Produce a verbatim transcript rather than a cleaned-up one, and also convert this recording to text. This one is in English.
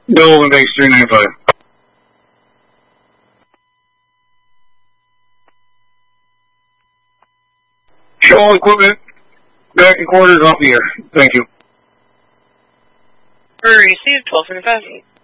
Golden base three nine five. Show all equipment back in quarters off the air. Thank you. Received twelve seventy-five.